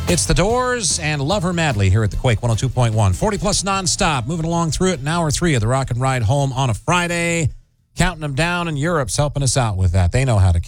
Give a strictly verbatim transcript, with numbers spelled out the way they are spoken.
It's The Doors and Love Her Madly here at the Quake one oh two point one. forty plus nonstop, moving along through it in hour three of the Rock and Ride Home on a Friday. Counting them down, and Europe's helping us out with that. They know how to